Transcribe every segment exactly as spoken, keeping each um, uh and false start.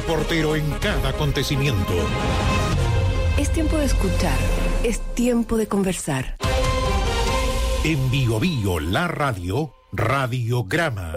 reportero en cada acontecimiento. Es tiempo de escuchar, es tiempo de conversar. En Bio Bio, la radio, Radiograma.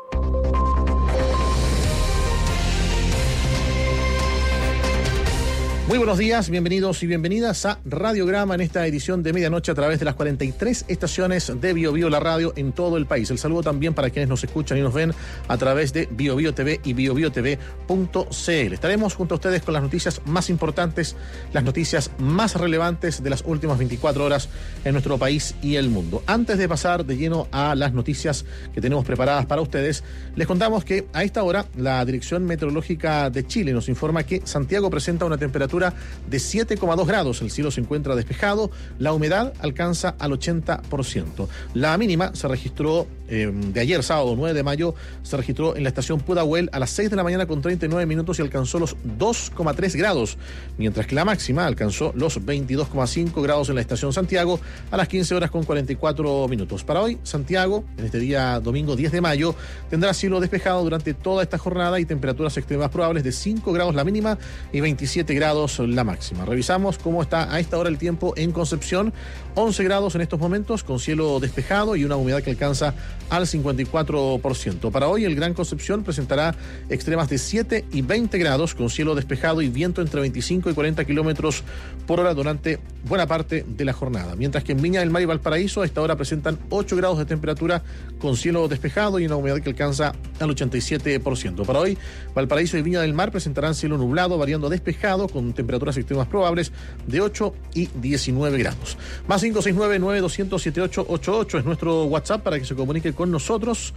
Muy buenos días, bienvenidos y bienvenidas a Radiograma en esta edición de medianoche a través de las cuarenta y tres estaciones de Bio Bio, la radio en todo el país. El saludo también para quienes nos escuchan y nos ven a través de Bio Bio T V y bio bio t v punto c l. Estaremos junto a ustedes con las noticias más importantes, las noticias más relevantes de las últimas veinticuatro horas en nuestro país y el mundo. Antes de pasar de lleno a las noticias que tenemos preparadas para ustedes, les contamos que a esta hora la Dirección Meteorológica de Chile nos informa que Santiago presenta una temperatura de siete coma dos grados, el cielo se encuentra despejado, la humedad alcanza al ochenta por ciento. La mínima se registró eh, de ayer, sábado nueve de mayo, se registró en la estación Pudahuel a las seis de la mañana con treinta y nueve minutos y alcanzó los dos coma tres grados, mientras que la máxima alcanzó los veintidós coma cinco grados en la estación Santiago a las quince horas con cuarenta y cuatro minutos. Para hoy, Santiago, en este día domingo diez de mayo, tendrá cielo despejado durante toda esta jornada y temperaturas extremas probables de cinco grados la mínima y veintisiete grados la máxima. Revisamos cómo está a esta hora el tiempo en Concepción. once grados en estos momentos, con cielo despejado y una humedad que alcanza al cincuenta y cuatro por ciento. Para hoy, el Gran Concepción presentará extremas de siete y veinte grados, con cielo despejado y viento entre veinticinco y cuarenta kilómetros por hora durante buena parte de la jornada. Mientras que en Viña del Mar y Valparaíso, a esta hora presentan ocho grados de temperatura, con cielo despejado y una humedad que alcanza al ochenta y siete por ciento. Para hoy, Valparaíso y Viña del Mar presentarán cielo nublado, variando despejado, con temperaturas extremas probables de ocho y diecinueve grados. Más cinco seis nueve, nueve dos cero cero, siete ocho ocho ocho es nuestro WhatsApp para que se comunique con nosotros,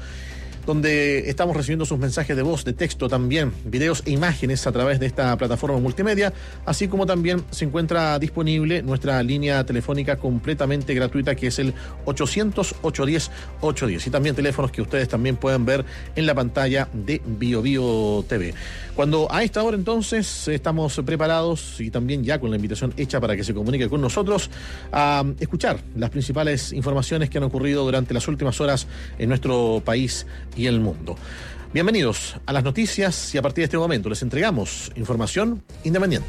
donde estamos recibiendo sus mensajes de voz, de texto también, videos e imágenes a través de esta plataforma multimedia, así como también se encuentra disponible nuestra línea telefónica completamente gratuita, que es el ochocientos, ochocientos diez, ochocientos diez, y también teléfonos que ustedes también pueden ver en la pantalla de Bio Bio T V. Cuando a esta hora entonces estamos preparados y también ya con la invitación hecha para que se comunique con nosotros a escuchar las principales informaciones que han ocurrido durante las últimas horas en nuestro país y el mundo. Bienvenidos a las noticias y a partir de este momento les entregamos información independiente.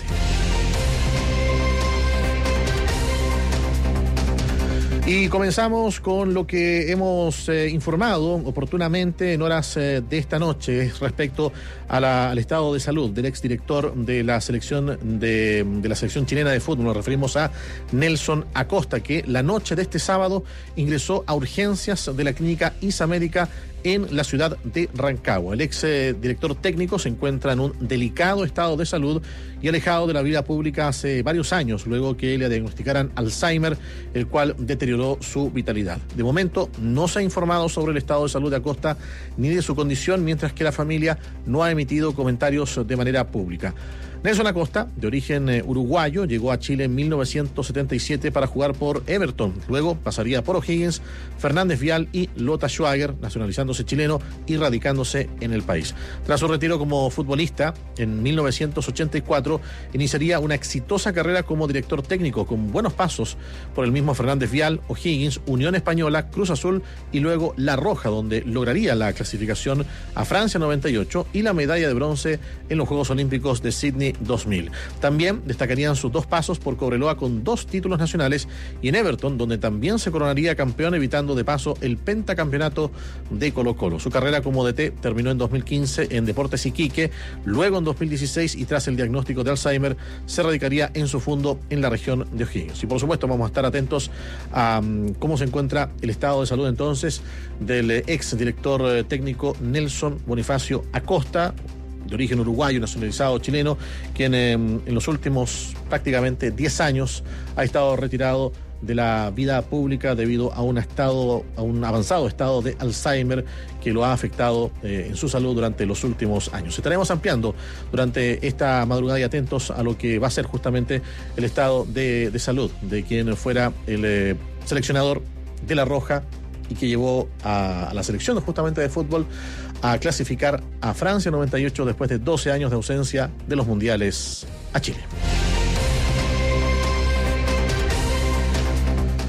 Y comenzamos con lo que hemos eh, informado oportunamente en horas eh, de esta noche respecto a la, al estado de salud del exdirector de la selección de, de la selección chilena de fútbol. Nos referimos a Nelson Acosta, que la noche de este sábado ingresó a urgencias de la clínica Isamérica en la ciudad de Rancagua. El ex eh, director técnico se encuentra en un delicado estado de salud y alejado de la vida pública hace varios años, luego que le diagnosticaran Alzheimer, el cual deterioró su vitalidad. De momento no se ha informado sobre el estado de salud de Acosta ni de su condición, mientras que la familia no ha emitido comentarios de manera pública. Nelson Acosta, de origen eh, uruguayo, llegó a Chile en mil novecientos setenta y siete para jugar por Everton. Luego pasaría por O'Higgins, Fernández Vial y Lota Schwager, nacionalizándose chileno y radicándose en el país. Tras su retiro como futbolista, en mil novecientos ochenta y cuatro iniciaría una exitosa carrera como director técnico, con buenos pasos por el mismo Fernández Vial, O'Higgins, Unión Española, Cruz Azul y luego La Roja, donde lograría la clasificación a Francia noventa y ocho y la medalla de bronce en los Juegos Olímpicos de Sydney dos mil. También destacarían sus dos pasos por Cobreloa con dos títulos nacionales y en Everton, donde también se coronaría campeón, evitando de paso el pentacampeonato de Colo-Colo. Su carrera como D T terminó en dos mil quince en Deportes Iquique, luego en dos mil dieciséis y tras el diagnóstico de Alzheimer se radicaría en su fundo en la región de O'Higgins. Y por supuesto vamos a estar atentos a um, cómo se encuentra el estado de salud entonces del ex director eh, técnico Nelson Bonifacio Acosta, de origen uruguayo, nacionalizado chileno, quien eh, en los últimos prácticamente diez años ha estado retirado de la vida pública debido a un estado, a un avanzado estado de Alzheimer que lo ha afectado eh, en su salud durante los últimos años. Estaremos ampliando durante esta madrugada y atentos a lo que va a ser justamente el estado de, de salud de quien fuera el eh, seleccionador de La Roja y que llevó a, a la selección justamente de fútbol a clasificar a Francia noventa y ocho después de doce años de ausencia de los mundiales a Chile.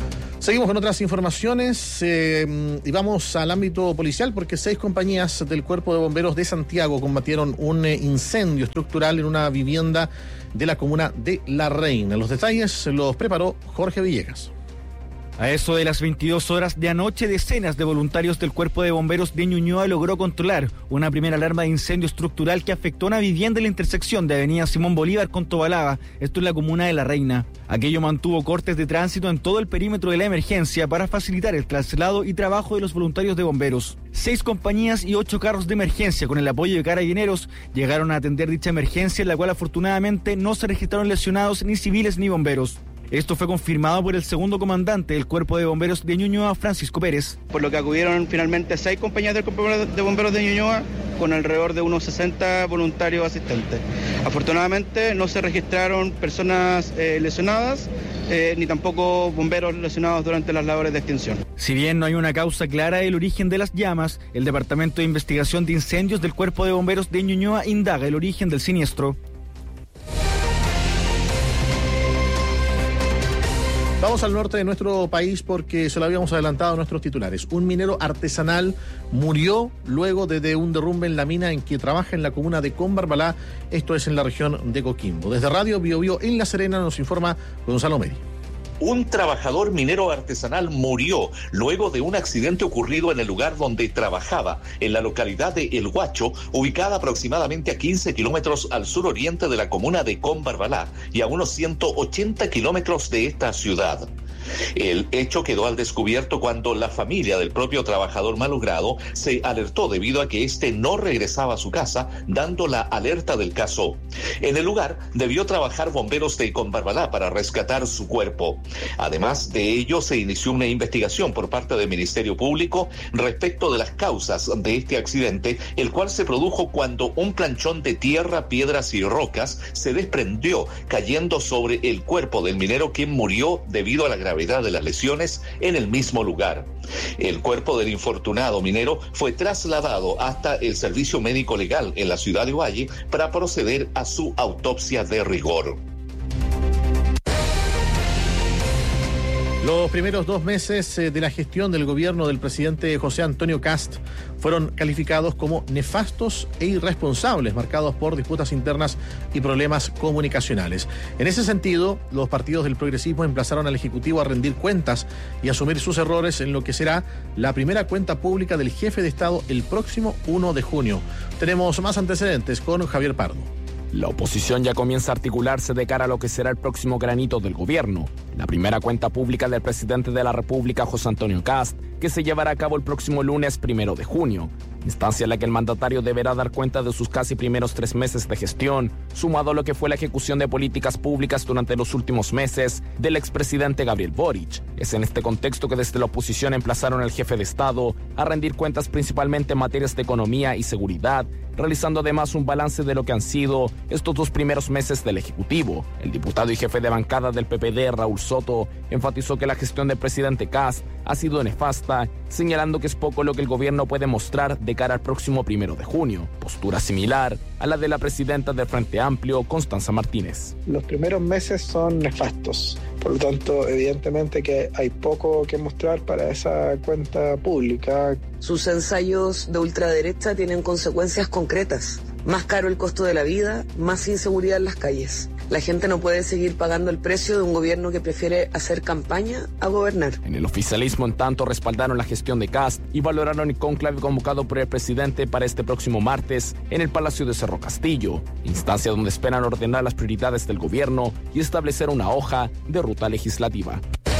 Seguimos con otras informaciones eh, y vamos al ámbito policial porque seis compañías del Cuerpo de Bomberos de Santiago combatieron un eh, incendio estructural en una vivienda de la comuna de La Reina. Los detalles los preparó Jorge Villegas. A eso de las veintidós horas de anoche, decenas de voluntarios del Cuerpo de Bomberos de Ñuñoa logró controlar una primera alarma de incendio estructural que afectó una vivienda en la intersección de avenida Simón Bolívar con Tobalaba, esto en la comuna de La Reina. Aquello mantuvo cortes de tránsito en todo el perímetro de la emergencia para facilitar el traslado y trabajo de los voluntarios de bomberos. Seis compañías y ocho carros de emergencia con el apoyo de carabineros llegaron a atender dicha emergencia, en la cual afortunadamente no se registraron lesionados ni civiles ni bomberos. Esto fue confirmado por el segundo comandante del Cuerpo de Bomberos de Ñuñoa, Francisco Pérez. Por lo que acudieron finalmente seis compañías del Cuerpo de Bomberos de Ñuñoa con alrededor de unos sesenta voluntarios asistentes. Afortunadamente no se registraron personas eh, lesionadas eh, ni tampoco bomberos lesionados durante las labores de extinción. Si bien no hay una causa clara del origen de las llamas, el Departamento de Investigación de Incendios del Cuerpo de Bomberos de Ñuñoa indaga el origen del siniestro. Vamos al norte de nuestro país porque se lo habíamos adelantado a nuestros titulares. Un minero artesanal murió luego de, de un derrumbe en la mina en que trabaja en la comuna de Combarbalá, esto es en la región de Coquimbo. Desde Radio Bio Bio en La Serena nos informa Gonzalo Meri. Un trabajador minero artesanal murió luego de un accidente ocurrido en el lugar donde trabajaba, en la localidad de El Huacho, ubicada aproximadamente a quince kilómetros al suroriente de la comuna de Combarbalá y a unos ciento ochenta kilómetros de esta ciudad. El hecho quedó al descubierto cuando la familia del propio trabajador malogrado se alertó debido a que éste no regresaba a su casa, dando la alerta del caso. En el lugar debió trabajar bomberos de Combarbalá para rescatar su cuerpo. Además de ello, se inició una investigación por parte del Ministerio Público respecto de las causas de este accidente, el cual se produjo cuando un planchón de tierra, piedras y rocas se desprendió, cayendo sobre el cuerpo del minero, quien murió debido a la gravedad de las lesiones en el mismo lugar. El cuerpo del infortunado minero fue trasladado hasta el servicio médico legal en la ciudad de Ovalle para proceder a su autopsia de rigor. Los primeros dos meses de la gestión del gobierno del presidente José Antonio Kast fueron calificados como nefastos e irresponsables, marcados por disputas internas y problemas comunicacionales. En ese sentido, los partidos del progresismo emplazaron al Ejecutivo a rendir cuentas y asumir sus errores en lo que será la primera cuenta pública del jefe de Estado el próximo primero de junio. Tenemos más antecedentes con Javier Pardo. La oposición ya comienza a articularse de cara a lo que será el próximo granito del gobierno, la primera cuenta pública del presidente de la República, José Antonio Kast, que se llevará a cabo el próximo lunes primero de junio, instancia en la que el mandatario deberá dar cuenta de sus casi primeros tres meses de gestión, sumado a lo que fue la ejecución de políticas públicas durante los últimos meses del expresidente Gabriel Boric. Es en este contexto que desde la oposición emplazaron al jefe de Estado a rendir cuentas principalmente en materias de economía y seguridad, realizando además un balance de lo que han sido estos dos primeros meses del Ejecutivo. El diputado y jefe de bancada del P P D, Raúl Soto, enfatizó que la gestión del presidente Kast ha sido nefasta, señalando que es poco lo que el gobierno puede mostrar de cara al próximo primero de junio, postura similar a la de la presidenta del Frente Amplio, Constanza Martínez. Los primeros meses son nefastos, por lo tanto, evidentemente que hay poco que mostrar para esa cuenta pública. Sus ensayos de ultraderecha tienen consecuencias concretas. Más caro el costo de la vida, más inseguridad en las calles. La gente no puede seguir pagando el precio de un gobierno que prefiere hacer campaña a gobernar. En el oficialismo, en tanto, respaldaron la gestión de Kast y valoraron el cónclave convocado por el presidente para este próximo martes en el Palacio de Cerro Castillo, instancia donde esperan ordenar las prioridades del gobierno y establecer una hoja de ruta legislativa.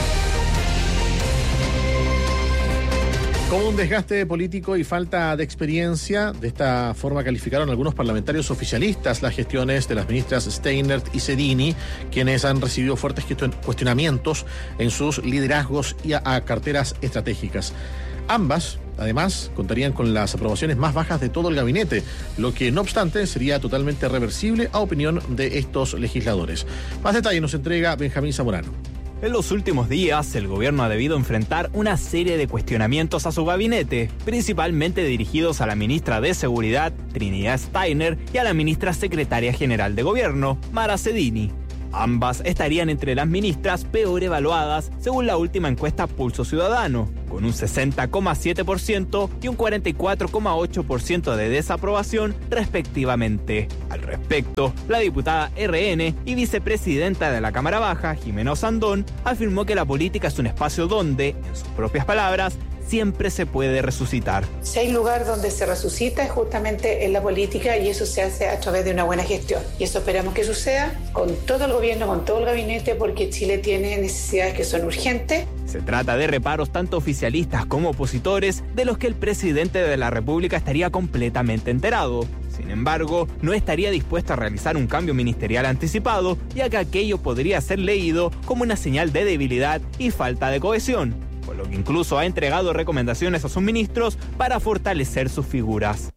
Como un desgaste político y falta de experiencia, de esta forma calificaron algunos parlamentarios oficialistas las gestiones de las ministras Steinert y Sedini, quienes han recibido fuertes cuestionamientos en sus liderazgos y a, a carteras estratégicas. Ambas, además, contarían con las aprobaciones más bajas de todo el gabinete, lo que, no obstante, sería totalmente reversible a opinión de estos legisladores. Más detalles nos entrega Benjamín Zamorano. En los últimos días, el gobierno ha debido enfrentar una serie de cuestionamientos a su gabinete, principalmente dirigidos a la ministra de Seguridad, Trinidad Steiner, y a la ministra secretaria general de Gobierno, Mara Sedini. Ambas estarían entre las ministras peor evaluadas según la última encuesta Pulso Ciudadano, con un sesenta coma siete por ciento y un cuarenta y cuatro coma ocho por ciento de desaprobación respectivamente. Al respecto, la diputada R N y vicepresidenta de la Cámara Baja, Jimena Osandón, afirmó que la política es un espacio donde, en sus propias palabras, siempre se puede resucitar. Si hay lugar donde se resucita es justamente en la política y eso se hace a través de una buena gestión. Y eso esperamos que suceda con todo el gobierno, con todo el gabinete, porque Chile tiene necesidades que son urgentes. Se trata de reparos tanto oficialistas como opositores de los que el presidente de la República estaría completamente enterado. Sin embargo, no estaría dispuesto a realizar un cambio ministerial anticipado, ya que aquello podría ser leído como una señal de debilidad y falta de cohesión, por lo que incluso ha entregado recomendaciones a sus ministros para fortalecer sus figuras.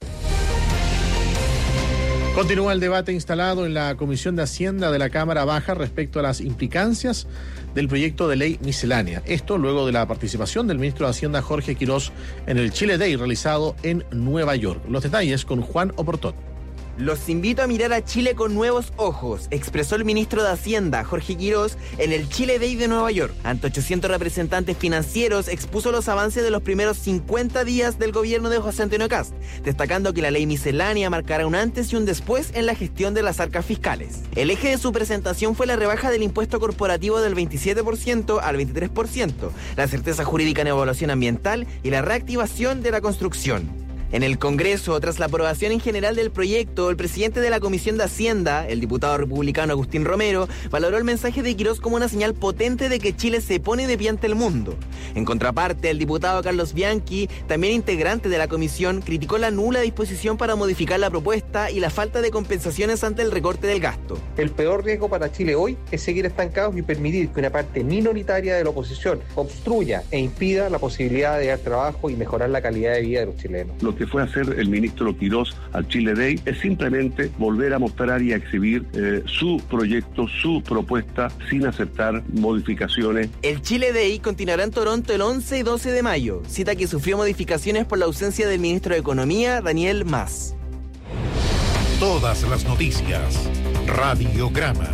Continúa el debate instalado en la Comisión de Hacienda de la Cámara Baja respecto a las implicancias del proyecto de ley miscelánea. Esto luego de la participación del ministro de Hacienda Jorge Quirós en el Chile Day realizado en Nueva York. Los detalles con Juan Oportot. Los invito a mirar a Chile con nuevos ojos, expresó el ministro de Hacienda, Jorge Quirós, en el Chile Day de Nueva York. Ante ochocientos representantes financieros, expuso los avances de los primeros cincuenta días del gobierno de José Antonio Kast, destacando que la ley miscelánea marcará un antes y un después en la gestión de las arcas fiscales. El eje de su presentación fue la rebaja del impuesto corporativo del veintisiete por ciento al veintitrés por ciento, la certeza jurídica en evaluación ambiental y la reactivación de la construcción. En el Congreso, tras la aprobación en general del proyecto, el presidente de la Comisión de Hacienda, el diputado republicano Agustín Romero, valoró el mensaje de Quirós como una señal potente de que Chile se pone de pie ante el mundo. En contraparte, el diputado Carlos Bianchi, también integrante de la comisión, criticó la nula disposición para modificar la propuesta y la falta de compensaciones ante el recorte del gasto. El peor riesgo para Chile hoy es seguir estancados y permitir que una parte minoritaria de la oposición obstruya e impida la posibilidad de dar trabajo y mejorar la calidad de vida de los chilenos. Lo que fue a hacer el ministro Quirós al Chile Day es simplemente volver a mostrar y a exhibir eh, su proyecto, su propuesta, sin aceptar modificaciones. El Chile Day continuará en Toronto el once y doce de mayo, cita que sufrió modificaciones por la ausencia del ministro de Economía, Daniel Mas. Todas las noticias, Radiograma.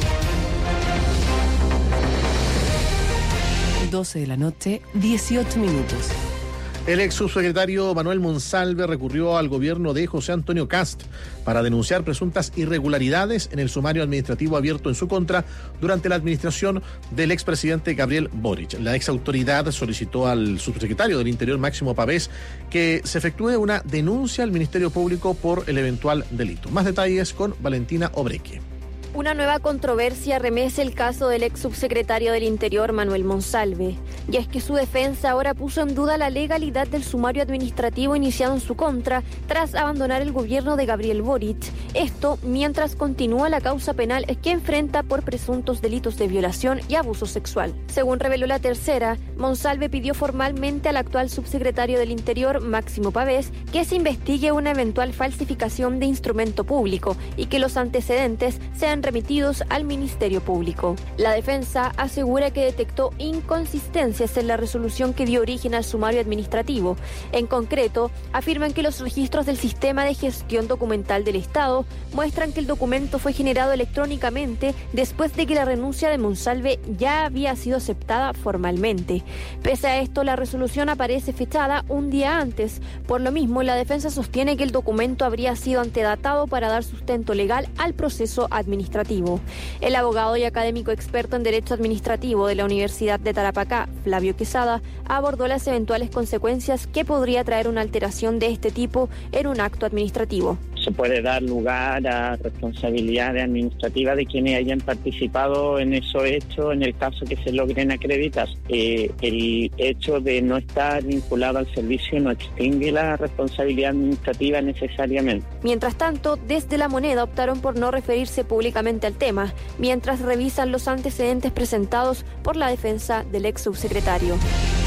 doce de la noche, dieciocho minutos. El ex subsecretario Manuel Monsalve recurrió al gobierno de José Antonio Kast para denunciar presuntas irregularidades en el sumario administrativo abierto en su contra durante la administración del expresidente Gabriel Boric. La exautoridad solicitó al subsecretario del Interior, Máximo Pavés, que se efectúe una denuncia al Ministerio Público por el eventual delito. Más detalles con Valentina Obreque. Una nueva controversia remece el caso del ex subsecretario del Interior, Manuel Monsalve. Y es que su defensa ahora puso en duda la legalidad del sumario administrativo iniciado en su contra tras abandonar el gobierno de Gabriel Boric. Esto mientras continúa la causa penal que enfrenta por presuntos delitos de violación y abuso sexual. Según reveló La Tercera, Monsalve pidió formalmente al actual subsecretario del Interior, Máximo Pavés, que se investigue una eventual falsificación de instrumento público y que los antecedentes sean remitidos al Ministerio Público. La defensa asegura que detectó inconsistencias en la resolución que dio origen al sumario administrativo. En concreto, afirman que los registros del Sistema de Gestión Documental del Estado muestran que el documento fue generado electrónicamente después de que la renuncia de Monsalve ya había sido aceptada formalmente. Pese a esto, la resolución aparece fechada un día antes. Por lo mismo, la defensa sostiene que el documento habría sido antedatado para dar sustento legal al proceso administrativo. El abogado y académico experto en Derecho Administrativo de la Universidad de Tarapacá, Flavio Quesada, abordó las eventuales consecuencias que podría traer una alteración de este tipo en un acto administrativo. Se puede dar lugar a responsabilidades administrativas de quienes hayan participado en esos hechos en el caso que se logren acreditar. Eh, el hecho de no estar vinculado al servicio no extingue la responsabilidad administrativa necesariamente. Mientras tanto, desde La Moneda optaron por no referirse públicamente al tema, mientras revisan los antecedentes presentados por la defensa del ex subsecretario.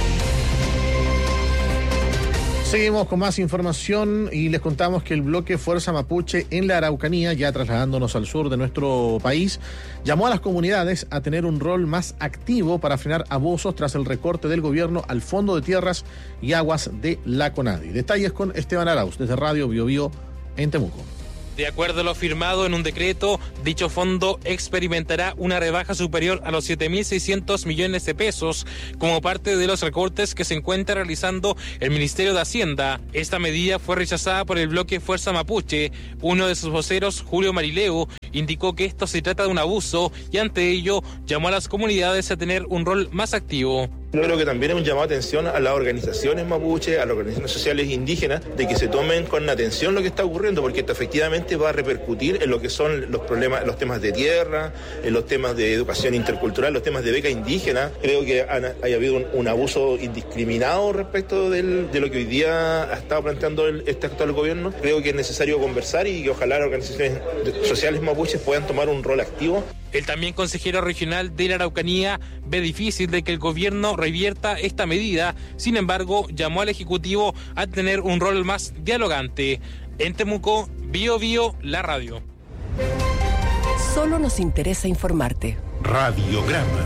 Seguimos con más información y les contamos que el bloque Fuerza Mapuche en la Araucanía, ya trasladándonos al sur de nuestro país, llamó a las comunidades a tener un rol más activo para frenar abusos tras el recorte del gobierno al Fondo de Tierras y Aguas de la CONADI. Detalles con Esteban Arauz desde Radio Biobío en Temuco. De acuerdo a lo firmado en un decreto, dicho fondo experimentará una rebaja superior a los siete mil seiscientos millones de pesos como parte de los recortes que se encuentra realizando el Ministerio de Hacienda. Esta medida fue rechazada por el bloque Fuerza Mapuche. Uno de sus voceros, Julio Marileu, indicó que esto se trata de un abuso y ante ello llamó a las comunidades a tener un rol más activo. Yo creo que también hemos llamado atención a las organizaciones mapuche, a las organizaciones sociales indígenas, de que se tomen con atención lo que está ocurriendo, porque esto efectivamente va a repercutir en lo que son los problemas, los temas de tierra, en los temas de educación intercultural, los temas de beca indígena. Creo que han, haya habido un, un abuso indiscriminado respecto del, de lo que hoy día ha estado planteando el, este actual gobierno. Creo que es necesario conversar y que ojalá las organizaciones sociales mapuches puedan tomar un rol activo. El también consejero regional de la Araucanía ve difícil de que el gobierno revierta esta medida. Sin embargo, llamó al Ejecutivo a tener un rol más dialogante. En Temuco, Bio Bio, la radio. Solo nos interesa informarte. Radiograma.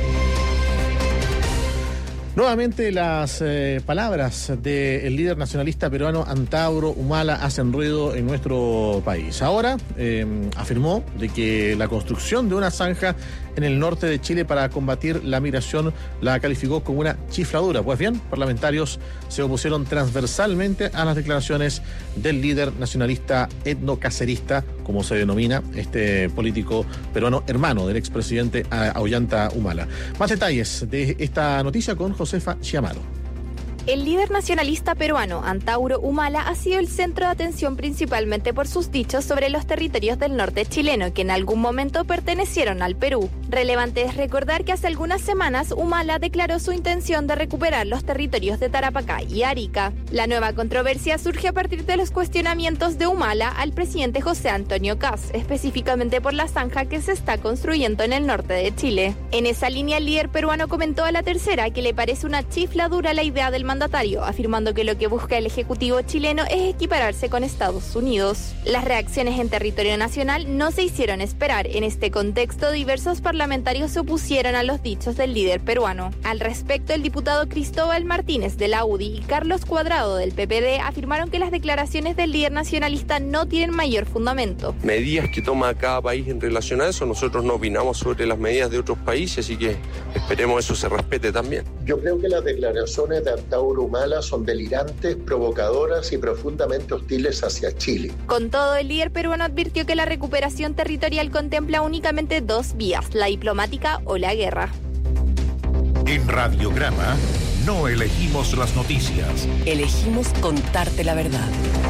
Nuevamente las eh, palabras del líder nacionalista peruano Antauro Humala hacen ruido en nuestro país. Ahora eh, afirmó de que la construcción de una zanja en el norte de Chile para combatir la migración la calificó como una chifladura. Pues bien, parlamentarios se opusieron transversalmente a las declaraciones del líder nacionalista etnocacerista, como se denomina este político peruano, hermano del expresidente Ollanta Humala. Más detalles de esta noticia con Josefa Chiamaro. El líder nacionalista peruano, Antauro Humala, ha sido el centro de atención principalmente por sus dichos sobre los territorios del norte chileno, que en algún momento pertenecieron al Perú. Relevante es recordar que hace algunas semanas Humala declaró su intención de recuperar los territorios de Tarapacá y Arica. La nueva controversia surge a partir de los cuestionamientos de Humala al presidente José Antonio Kast, específicamente por la zanja que se está construyendo en el norte de Chile. En esa línea, el líder peruano comentó a La Tercera que le parece una chifladura la idea del mandatario, afirmando que lo que busca el Ejecutivo chileno es equipararse con Estados Unidos. Las reacciones en territorio nacional no se hicieron esperar. En este contexto, diversos parlamentarios se opusieron a los dichos del líder peruano. Al respecto, el diputado Cristóbal Martínez de la U D I y Carlos Cuadrado del P P D afirmaron que las declaraciones del líder nacionalista no tienen mayor fundamento. Medidas que toma cada país en relación a eso, nosotros no opinamos sobre las medidas de otros países, así que esperemos eso se respete también. Yo creo que las declaraciones de Antauro Humala son delirantes, provocadoras y profundamente hostiles hacia Chile. Con todo, el líder peruano advirtió que la recuperación territorial contempla únicamente dos vías, la diplomática o la guerra. En Radiograma no elegimos las noticias. Elegimos contarte la verdad.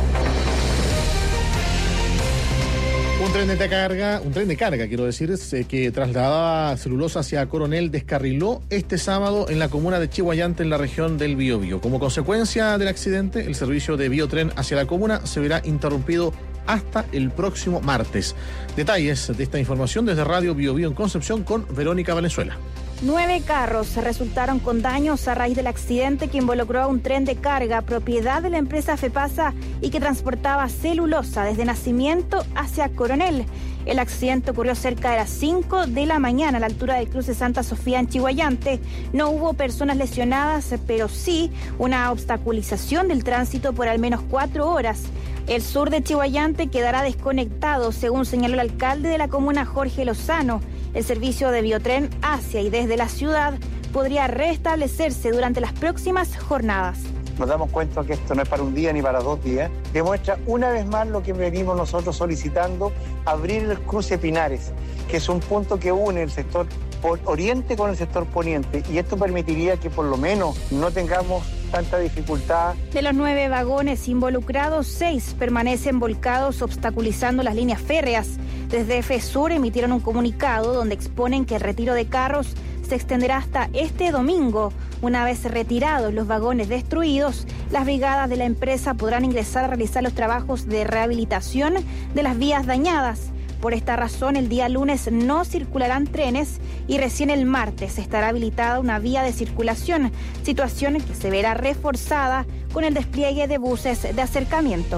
Un tren de carga, un tren de carga, quiero decir, que trasladaba celulosa hacia Coronel, descarriló este sábado en la comuna de Chihuayante, en la región del Biobío. Como consecuencia del accidente, el servicio de biotren hacia la comuna se verá interrumpido hasta el próximo martes. Detalles de esta información desde Radio Biobío en Concepción con Verónica Valenzuela. Nueve carros resultaron con daños a raíz del accidente que involucró a un tren de carga propiedad de la empresa FEPASA y que transportaba celulosa desde Nacimiento hacia Coronel. El accidente ocurrió cerca de las cinco de la mañana a la altura del cruce Santa Sofía en Chihuayante. No hubo personas lesionadas, pero sí una obstaculización del tránsito por al menos cuatro horas. El sur de Chihuayante quedará desconectado, según señaló el alcalde de la comuna, Jorge Lozano. El servicio de biotren hacia y desde la ciudad podría restablecerse durante las próximas jornadas. Nos damos cuenta que esto no es para un día ni para dos días. Demuestra una vez más lo que venimos nosotros solicitando, abrir el cruce Pinares, que es un punto que une el sector oriente con el sector poniente, y esto permitiría que por lo menos no tengamos tanta dificultad. De los nueve vagones involucrados, seis permanecen volcados, obstaculizando las líneas férreas. Desde FESUR emitieron un comunicado donde exponen que el retiro de carros se extenderá hasta este domingo. Una vez retirados los vagones destruidos, las brigadas de la empresa podrán ingresar a realizar los trabajos de rehabilitación de las vías dañadas. Por esta razón, el día lunes no circularán trenes y recién el martes estará habilitada una vía de circulación, situación que se verá reforzada con el despliegue de buses de acercamiento.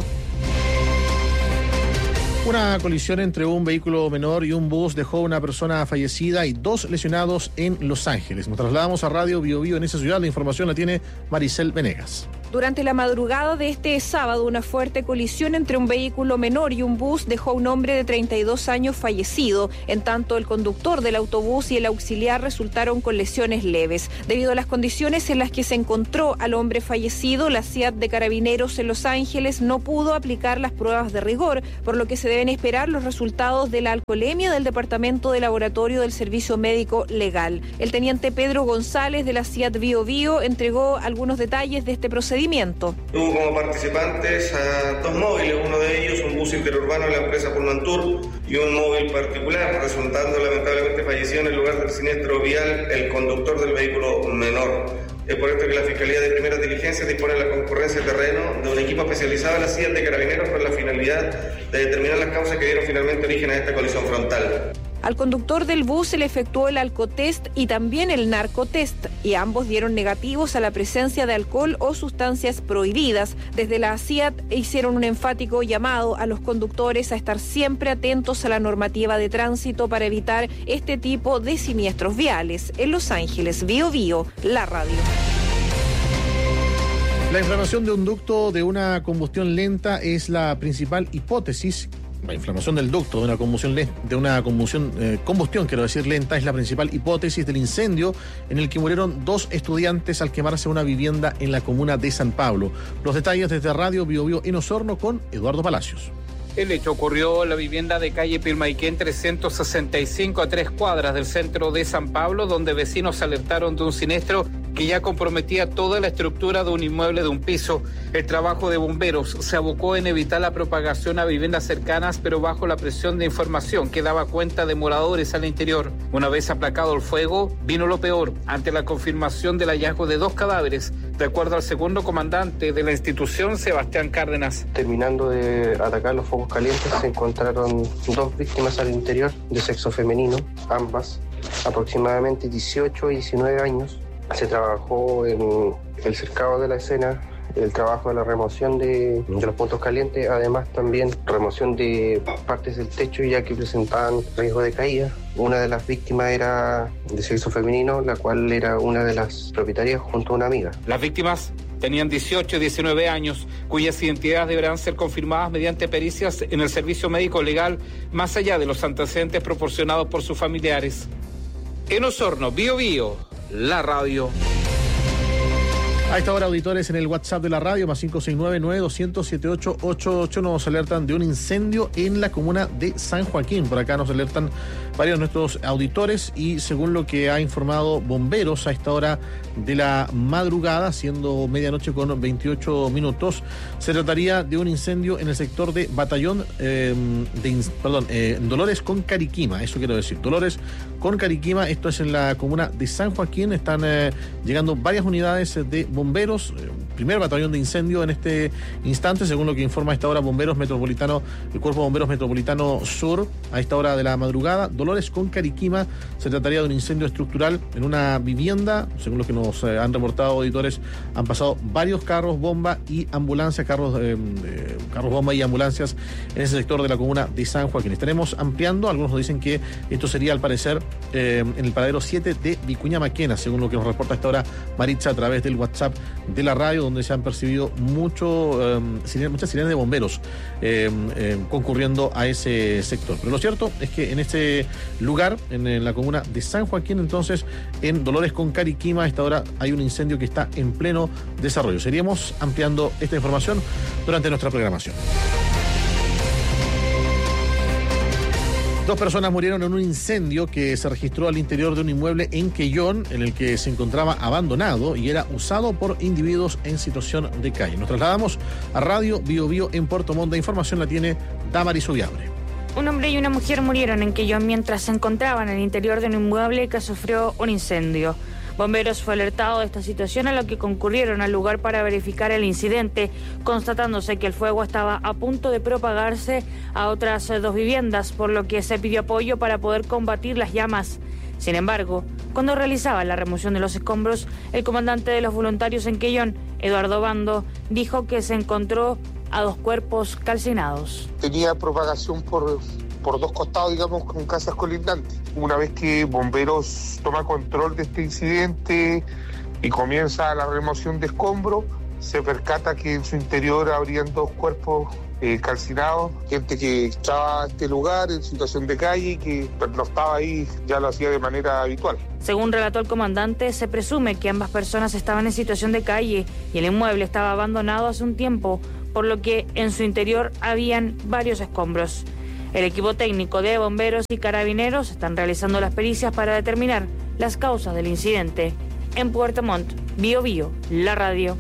Una colisión entre un vehículo menor y un bus dejó una persona fallecida y dos lesionados en Los Ángeles. Nos trasladamos a Radio Biobío en esa ciudad. La información la tiene Maricel Venegas. Durante la madrugada de este sábado, una fuerte colisión entre un vehículo menor y un bus dejó a un hombre de treinta y dos años fallecido. En tanto, el conductor del autobús y el auxiliar resultaron con lesiones leves. Debido a las condiciones en las que se encontró al hombre fallecido, la C I A T de Carabineros en Los Ángeles no pudo aplicar las pruebas de rigor, por lo que se deben esperar los resultados de la alcoholemia del Departamento de Laboratorio del Servicio Médico Legal. El teniente Pedro González de la C I A T Bio Bio entregó algunos detalles de este procedimiento. Tuvo como participantes a dos móviles, uno de ellos un bus interurbano de la empresa Pullmantur y un móvil particular, resultando lamentablemente fallecido en el lugar del siniestro vial el conductor del vehículo menor. Es por esto que la Fiscalía de Primeras Diligencias dispone de la concurrencia de terreno de un equipo especializado de la C I A T de Carabineros con la finalidad de determinar las causas que dieron finalmente origen a esta colisión frontal. Al conductor del bus se le efectuó el alcotest y también el narcotest, y ambos dieron negativos a la presencia de alcohol o sustancias prohibidas. Desde la C I A T hicieron un enfático llamado a los conductores a estar siempre atentos a la normativa de tránsito para evitar este tipo de siniestros viales. En Los Ángeles, Bio Bio, la radio. La inflamación de un ducto de una combustión lenta es la principal hipótesis. La inflamación del ducto de una combustión, de una combustión, eh, combustión, quiero decir, lenta, es la principal hipótesis del incendio en el que murieron dos estudiantes al quemarse una vivienda en la comuna de San Pablo. Los detalles desde Radio Bio Bio en Osorno con Eduardo Palacios. El hecho ocurrió en la vivienda de calle Pilmaiquén trescientos sesenta y cinco, a tres cuadras del centro de San Pablo, donde vecinos alertaron de un siniestro que ya comprometía toda la estructura de un inmueble de un piso. El trabajo de bomberos se abocó en evitar la propagación a viviendas cercanas, pero bajo la presión de información que daba cuenta de moradores al interior. Una vez aplacado el fuego, vino lo peor, ante la confirmación del hallazgo de dos cadáveres, de acuerdo al segundo comandante de la institución, Sebastián Cárdenas. Terminando de atacar los focos calientes, se encontraron dos víctimas al interior de sexo femenino, ambas aproximadamente dieciocho y diecinueve años. Se trabajó en el cercado de la escena, el trabajo de la remoción de, de los puntos calientes, además también remoción de partes del techo ya que presentaban riesgo de caída. Una de las víctimas era de sexo femenino, la cual era una de las propietarias junto a una amiga. Las víctimas tenían dieciocho y diecinueve años, cuyas identidades deberán ser confirmadas mediante pericias en el servicio médico legal, más allá de los antecedentes proporcionados por sus familiares. En Osorno, Bio Bio, la radio. A esta hora, auditores, en el WhatsApp de la radio, más cinco seis nueve, nueve dos cero cero, siete ocho ocho ocho, nos alertan de un incendio en la comuna de San Joaquín. Por acá nos alertan varios de nuestros auditores y según lo que ha informado bomberos a esta hora de la madrugada, siendo medianoche con veintiocho minutos, se trataría de un incendio en el sector de Batallón, eh, de, perdón, eh, Dolores con Cariquima, eso quiero decir, Dolores con Cariquima, esto es en la comuna de San Joaquín. Están eh, llegando varias unidades de bomberos, eh, primer batallón de incendio en este instante, según lo que informa a esta hora Bomberos Metropolitano, el Cuerpo de Bomberos Metropolitano Sur, a esta hora de la madrugada. Dolores con Cariquima, se trataría de un incendio estructural en una vivienda, según lo que nos eh, han reportado auditores, han pasado varios carros bomba y ambulancias, carros, eh, eh, carros bomba y ambulancias en ese sector de la comuna de San Joaquín. Estaremos ampliando, algunos nos dicen que esto sería al parecer eh, en el paradero siete de Vicuña Maquena, según lo que nos reporta a esta hora Maritza a través del WhatsApp de la radio, donde se han percibido mucho, eh, sirene, muchas sirenas de bomberos eh, eh, concurriendo a ese sector. Pero lo cierto es que en este lugar, en, en la comuna de San Joaquín, entonces, en Dolores con Cariquima, a esta hora hay un incendio que está en pleno desarrollo. Seguiremos ampliando esta información durante nuestra programación. Dos personas murieron en un incendio que se registró al interior de un inmueble en Quellón, en el que se encontraba abandonado y era usado por individuos en situación de calle. Nos trasladamos a Radio Bio Bio en Puerto Montt. La información la tiene Damaris Ubiabre. Un hombre y una mujer murieron en Quellón mientras se encontraban en el interior de un inmueble que sufrió un incendio. Bomberos fue alertado de esta situación, a lo que concurrieron al lugar para verificar el incidente, constatándose que el fuego estaba a punto de propagarse a otras dos viviendas, por lo que se pidió apoyo para poder combatir las llamas. Sin embargo, cuando realizaba la remoción de los escombros, el comandante de los voluntarios en Quellón, Eduardo Bando, dijo que se encontró a dos cuerpos calcinados. Tenía propagación por... por dos costados, digamos, con casas colindantes. Una vez que Bomberos toma control de este incidente y comienza la remoción de escombros, se percata que en su interior habrían dos cuerpos eh, calcinados, gente que estaba a este lugar en situación de calle y que no estaba ahí, ya lo hacía de manera habitual. Según relató el comandante, se presume que ambas personas estaban en situación de calle y el inmueble estaba abandonado hace un tiempo, por lo que en su interior habían varios escombros. El equipo técnico de bomberos y carabineros están realizando las pericias para determinar las causas del incidente. En Puerto Montt, Bio Bio, la radio.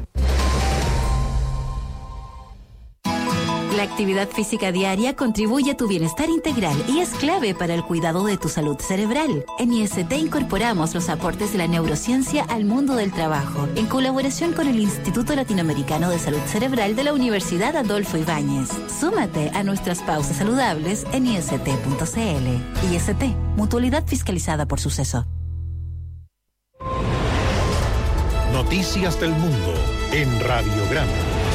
La actividad física diaria contribuye a tu bienestar integral y es clave para el cuidado de tu salud cerebral. En I S T incorporamos los aportes de la neurociencia al mundo del trabajo, en colaboración con el Instituto Latinoamericano de Salud Cerebral de la Universidad Adolfo Ibáñez. Súmate a nuestras pausas saludables en I S T punto C L. I S T, mutualidad fiscalizada por Suceso. Noticias del mundo en Radiograma.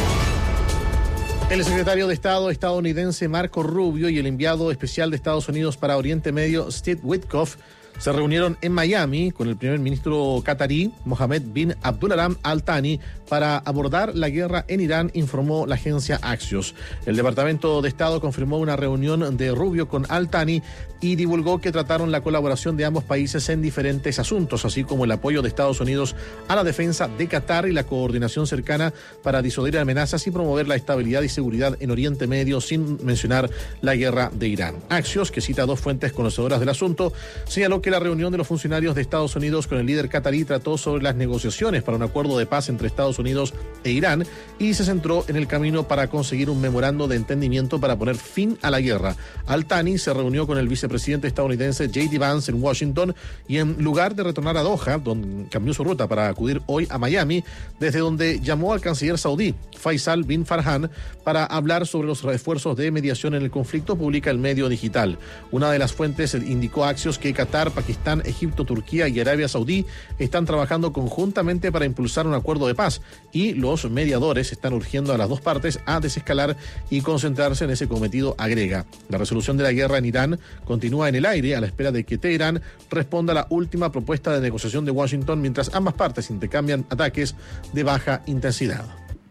El secretario de Estado estadounidense Marco Rubio y el enviado especial de Estados Unidos para Oriente Medio Steve Witkoff se reunieron en Miami con el primer ministro catarí Mohammed bin Abdulrahman Al Thani para abordar la guerra en Irán, informó la agencia Axios. El Departamento de Estado confirmó una reunión de Rubio con Al Thani y divulgó que trataron la colaboración de ambos países en diferentes asuntos, así como el apoyo de Estados Unidos a la defensa de Qatar y la coordinación cercana para disuadir amenazas y promover la estabilidad y seguridad en Oriente Medio, sin mencionar la guerra de Irán. Axios, que cita a dos fuentes conocedoras del asunto, señaló que la reunión de los funcionarios de Estados Unidos con el líder catarí trató sobre las negociaciones para un acuerdo de paz entre Estados Unidos e Irán y se centró en el camino para conseguir un memorando de entendimiento para poner fin a la guerra. Al Thani se reunió con el vicepresidente estadounidense J D Vance en Washington y en lugar de retornar a Doha, donde cambió su ruta para acudir hoy a Miami, desde donde llamó al canciller saudí Faisal bin Farhan para hablar sobre los esfuerzos de mediación en el conflicto, publica el medio digital. Una de las fuentes indicó a Axios que Qatar, Pakistán, Egipto, Turquía y Arabia Saudí están trabajando conjuntamente para impulsar un acuerdo de paz y los mediadores están urgiendo a las dos partes a desescalar y concentrarse en ese cometido, agrega. La resolución de la guerra en Irán continúa en el aire a la espera de que Teherán responda a la última propuesta de negociación de Washington, mientras ambas partes intercambian ataques de baja intensidad.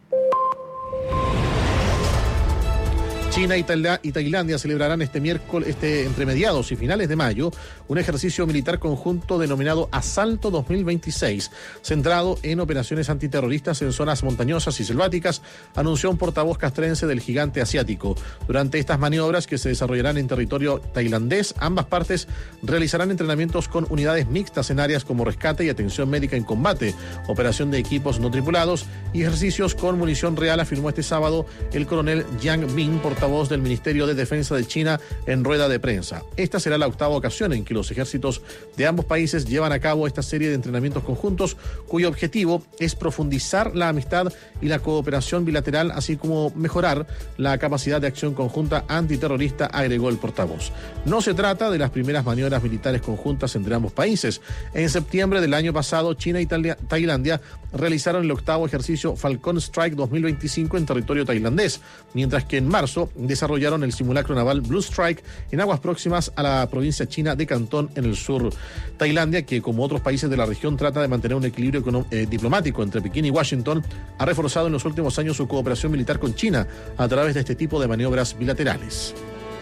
China y, Tail- y Tailandia celebrarán este miércoles, este, entre mediados y finales de mayo, un ejercicio militar conjunto denominado Asalto dos mil veintiséis, centrado en operaciones antiterroristas en zonas montañosas y selváticas, anunció un portavoz castrense del gigante asiático. Durante estas maniobras, que se desarrollarán en territorio tailandés, ambas partes realizarán entrenamientos con unidades mixtas en áreas como rescate y atención médica en combate, operación de equipos no tripulados y ejercicios con munición real, afirmó este sábado el coronel Yang Min, portavoz del Ministerio de Defensa de China, en rueda de prensa. Esta será la octava ocasión en que los ejércitos de ambos países llevan a cabo esta serie de entrenamientos conjuntos, cuyo objetivo es profundizar la amistad y la cooperación bilateral, así como mejorar la capacidad de acción conjunta antiterrorista, agregó el portavoz. No se trata de las primeras maniobras militares conjuntas entre ambos países. En septiembre del año pasado, China y Tailandia realizaron el octavo ejercicio Falcon Strike dos mil veinticinco en territorio tailandés, mientras que en marzo desarrollaron el simulacro naval Blue Strike en aguas próximas a la provincia china de Cantón, en el sur. Tailandia, que como otros países de la región trata de mantener un equilibrio econom- eh, diplomático entre Pekín y Washington, ha reforzado en los últimos años su cooperación militar con China a través de este tipo de maniobras bilaterales.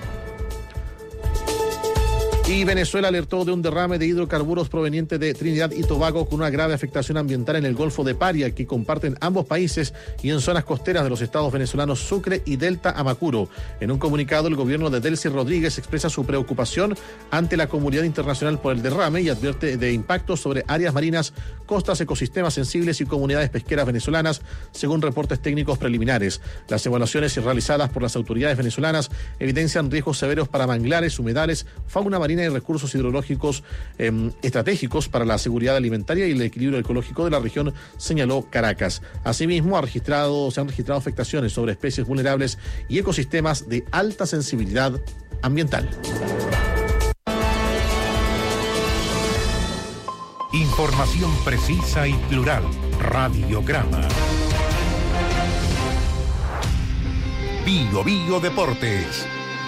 Y Venezuela alertó de un derrame de hidrocarburos proveniente de Trinidad y Tobago con una grave afectación ambiental en el Golfo de Paria, que comparten ambos países, y en zonas costeras de los estados venezolanos Sucre y Delta Amacuro. En un comunicado, el gobierno de Delcy Rodríguez expresa su preocupación ante la comunidad internacional por el derrame y advierte de impactos sobre áreas marinas, costas, ecosistemas sensibles y comunidades pesqueras venezolanas, según reportes técnicos preliminares. Las evaluaciones realizadas por las autoridades venezolanas evidencian riesgos severos para manglares, humedales, fauna marina y recursos hidrológicos eh, estratégicos para la seguridad alimentaria y el equilibrio ecológico de la región, señaló Caracas. Asimismo, ha registrado, se han registrado afectaciones sobre especies vulnerables y ecosistemas de alta sensibilidad ambiental. Información precisa y plural. Radiograma. Bio Bio Deportes.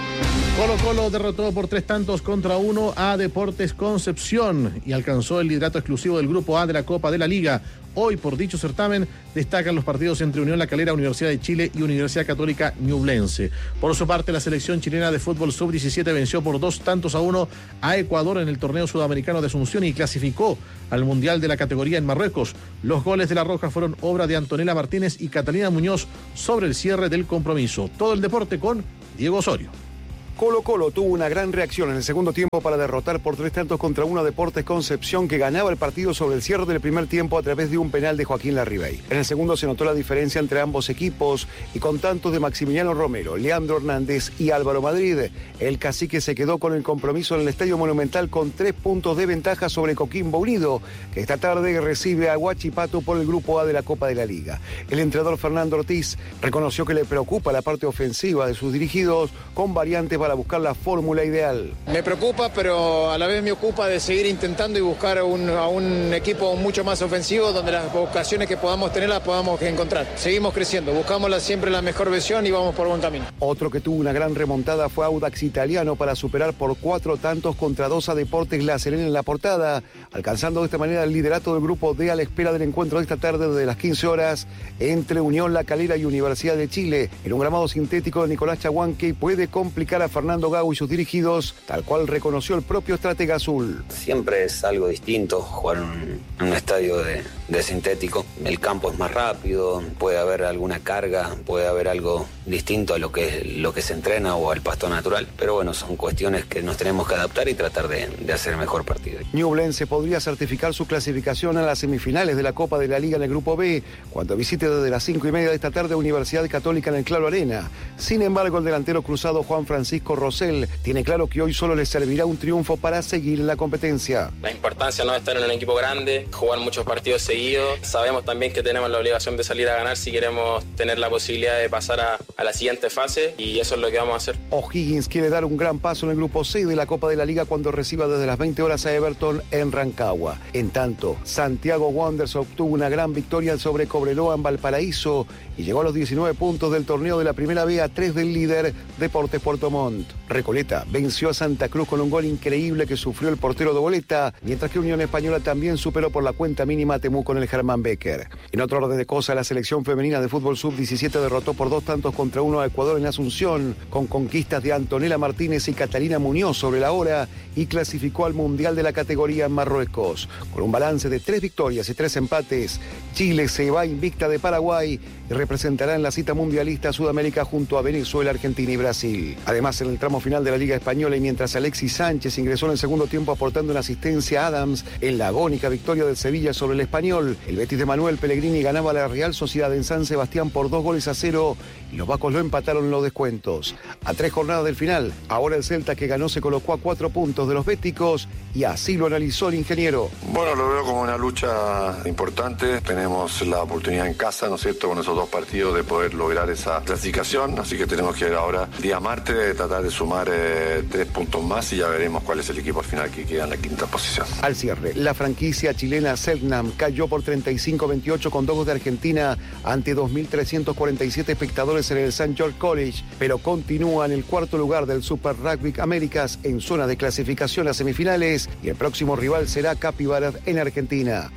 Colo Colo derrotó por tres tantos contra uno a Deportes Concepción y alcanzó el liderato exclusivo del Grupo A de la Copa de la Liga. Hoy, por dicho certamen, destacan los partidos entre Unión La Calera, Universidad de Chile y Universidad Católica Ñublense. Por su parte, la selección chilena de fútbol sub diecisiete venció por dos tantos a uno a Ecuador en el torneo sudamericano de Asunción y clasificó al Mundial de la categoría en Marruecos. Los goles de La Roja fueron obra de Antonella Martínez y Catalina Muñoz sobre el cierre del compromiso. Todo el deporte con Diego Osorio. Colo Colo tuvo una gran reacción en el segundo tiempo para derrotar por tres tantos contra uno a Deportes Concepción, que ganaba el partido sobre el cierre del primer tiempo a través de un penal de Joaquín Larribey. En el segundo se notó la diferencia entre ambos equipos y con tantos de Maximiliano Romero, Leandro Hernández y Álvaro Madrid. El cacique se quedó con el compromiso en el Estadio Monumental con tres puntos de ventaja sobre Coquimbo Unido, que esta tarde recibe a Huachipato por el Grupo A de la Copa de la Liga. El entrenador Fernando Ortiz reconoció que le preocupa la parte ofensiva de sus dirigidos, con variantes para buscar la fórmula ideal. Me preocupa, pero a la vez me ocupa de seguir intentando y buscar un, a un equipo mucho más ofensivo, donde las ocasiones que podamos tener las podamos encontrar. Seguimos creciendo, buscamos la, siempre la mejor versión y vamos por buen camino. Otro que tuvo una gran remontada fue Audax Italiano para superar por cuatro tantos contra dos a Deportes La Serena en la portada, alcanzando de esta manera el liderato del Grupo D a la espera del encuentro de esta tarde desde las quince horas entre Unión La Calera y Universidad de Chile. En un gramado sintético de Nicolás Chahuanque puede complicar a Fernando Gago y sus dirigidos, tal cual reconoció el propio estratega azul. Siempre es algo distinto jugar en un, un estadio de, de sintético. El campo es más rápido, puede haber alguna carga, puede haber algo distinto a lo que, lo que se entrena o al pasto natural. Pero bueno, son cuestiones que nos tenemos que adaptar y tratar de, de hacer el mejor partido. Ñublense podría certificar su clasificación a las semifinales de la Copa de la Liga en el Grupo B, cuando visite desde las cinco y media de esta tarde Universidad Católica en el Claro Arena. Sin embargo, el delantero cruzado Juan Francisco Rosell tiene claro que hoy solo le servirá un triunfo para seguir en la competencia. La importancia no es estar en un equipo grande, jugar muchos partidos seguidos. Sabemos también que tenemos la obligación de salir a ganar si queremos tener la posibilidad de pasar a, a la siguiente fase, y eso es lo que vamos a hacer. O'Higgins quiere dar un gran paso en el Grupo C de la Copa de la Liga cuando reciba desde las veinte horas a Everton en Rancagua. En tanto, Santiago Wanderers obtuvo una gran victoria sobre Cobreloa en Valparaíso y llegó a los diecinueve puntos del torneo de la Primera B, a tres del líder Deportes Puerto Montt. Recoleta venció a Santa Cruz con un gol increíble que sufrió el portero de Boleta, mientras que Unión Española también superó por la cuenta mínima a Temuco con el Germán Becker. En otro orden de cosas, la selección femenina de fútbol sub diecisiete derrotó por dos tantos contra uno a Ecuador en Asunción, con conquistas de Antonella Martínez y Catalina Muñoz sobre la hora, y clasificó al Mundial de la categoría en Marruecos. Con un balance de tres victorias y tres empates, Chile se va invicta de Paraguay y representará en la cita mundialista a Sudamérica junto a Venezuela, Argentina y Brasil. Además, en el tramo final de la Liga Española, y mientras Alexis Sánchez ingresó en el segundo tiempo aportando una asistencia a Adams en la agónica victoria del Sevilla sobre el Español, el Betis de Manuel Pellegrini ganaba a la Real Sociedad en San Sebastián por dos goles a cero y los vascos lo empataron en los descuentos. A tres jornadas del final, ahora el Celta, que ganó, se colocó a cuatro puntos de los béticos, y así lo analizó el ingeniero. Bueno, lo veo como una lucha importante. Tenemos la oportunidad en casa, ¿no es cierto?, con esos dos partidos de poder lograr esa clasificación, así que tenemos que ver ahora, el día martes, de tratar de sumar eh, tres puntos más y ya veremos cuál es el equipo al final que queda en la quinta posición. Al cierre, la franquicia chilena Selknam cayó por treinta y cinco a veintiocho con dos de Argentina ante dos mil trescientos cuarenta y siete espectadores en el Saint George College, pero continúa en el cuarto lugar del Super Rugby Américas en zona de clasificación a semifinales, y el próximo rival será Capibara en Argentina.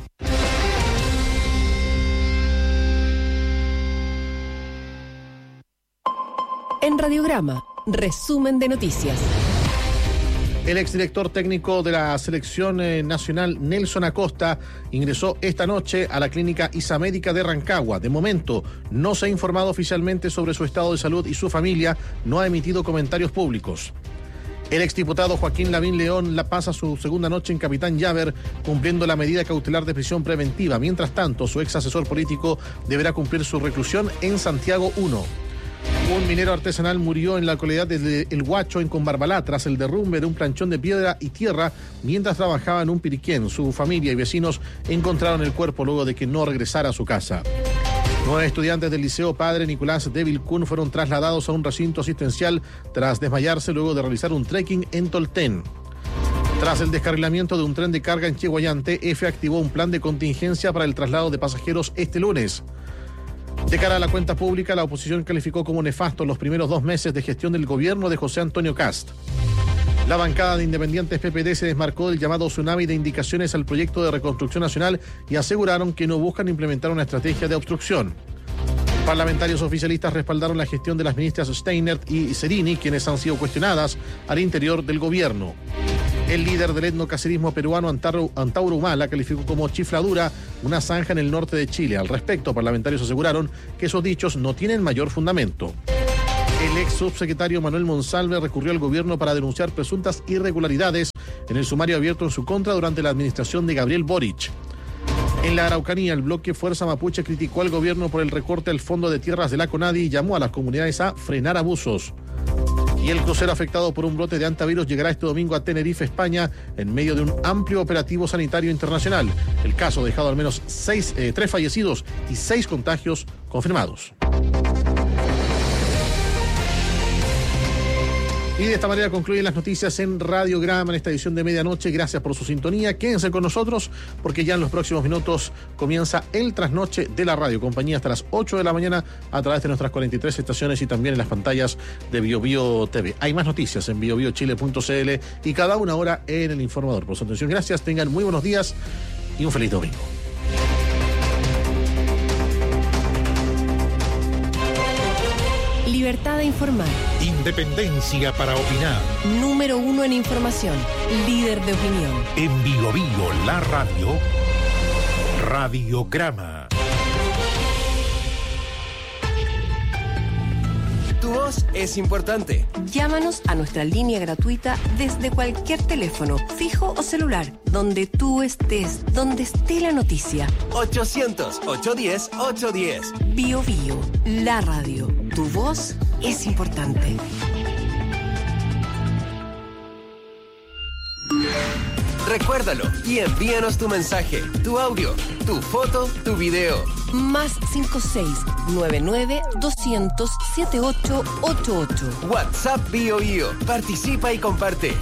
En Radiograma, resumen de noticias. El exdirector técnico de la selección eh, nacional, Nelson Acosta, ingresó esta noche a la clínica Isamédica de Rancagua. De momento, no se ha informado oficialmente sobre su estado de salud y su familia no ha emitido comentarios públicos. El exdiputado Joaquín Lavín León la pasa su segunda noche en Capitán Llaver, cumpliendo la medida cautelar de prisión preventiva. Mientras tanto, su ex asesor político deberá cumplir su reclusión en Santiago uno. Un minero artesanal murió en la localidad de El Huacho, en Combarbalá, tras el derrumbe de un planchón de piedra y tierra mientras trabajaba en un piriquén. Su familia y vecinos encontraron el cuerpo luego de que no regresara a su casa. Nueve estudiantes del Liceo Padre Nicolás de Vilcún fueron trasladados a un recinto asistencial tras desmayarse luego de realizar un trekking en Tolten. Tras el descarrilamiento de un tren de carga en Chiguayante, EFE activó un plan de contingencia para el traslado de pasajeros este lunes. De cara a la cuenta pública, la oposición calificó como nefasto los primeros dos meses de gestión del gobierno de José Antonio Kast. La bancada de Independientes P P D se desmarcó del llamado tsunami de indicaciones al proyecto de reconstrucción nacional y aseguraron que no buscan implementar una estrategia de obstrucción. Parlamentarios oficialistas respaldaron la gestión de las ministras Steinert y Cerini, quienes han sido cuestionadas al interior del gobierno. El líder del etnocacerismo peruano, Antauro Humala, calificó como chifladura una zanja en el norte de Chile. Al respecto, parlamentarios aseguraron que esos dichos no tienen mayor fundamento. El ex subsecretario Manuel Monsalve recurrió al gobierno para denunciar presuntas irregularidades en el sumario abierto en su contra durante la administración de Gabriel Boric. En la Araucanía, el bloque Fuerza Mapuche criticó al gobierno por el recorte al fondo de tierras de la CONADI y llamó a las comunidades a frenar abusos. Y el crucero afectado por un brote de hantavirus llegará este domingo a Tenerife, España, en medio de un amplio operativo sanitario internacional. El caso ha dejado al menos seis, eh, tres fallecidos y seis contagios confirmados. Y de esta manera concluyen las noticias en Radiograma en esta edición de medianoche. Gracias por su sintonía. Quédense con nosotros porque ya en los próximos minutos comienza el trasnoche de la radio. Compañía hasta las ocho de la mañana a través de nuestras cuarenta y tres estaciones y también en las pantallas de BioBio T V. Hay más noticias en bio bio chile punto c l y cada una hora en El Informador. Por su atención, gracias. Tengan muy buenos días y un feliz domingo. Libertad de informar. Independencia para opinar. Número uno en información. Líder de opinión. En Bio Bio, la radio. Radiograma. Tu voz es importante. Llámanos a nuestra línea gratuita desde cualquier teléfono, fijo o celular, donde tú estés, donde esté la noticia. ochocientos, ochocientos diez, ochocientos diez. Bio Bio, la radio. Tu voz es importante. Recuérdalo y envíanos tu mensaje, tu audio, tu foto, tu video. Más cinco seis nueve nueve doscientos setenta y ocho ochenta y ocho. WhatsApp Bio Bio. Participa y comparte.